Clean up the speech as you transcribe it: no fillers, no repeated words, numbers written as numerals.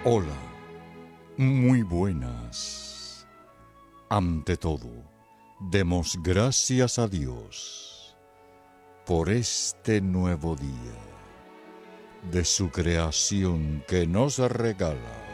Hola, muy buenas. Ante todo, demos gracias a Dios por este nuevo día de su creación que nos regala